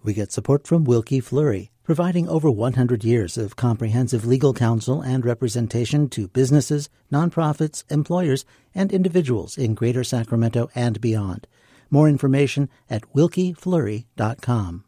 We get support from Wilkie Fleury, providing over 100 years of comprehensive legal counsel and representation to businesses, nonprofits, employers, and individuals in Greater Sacramento and beyond. More information at wilkiefleury.com.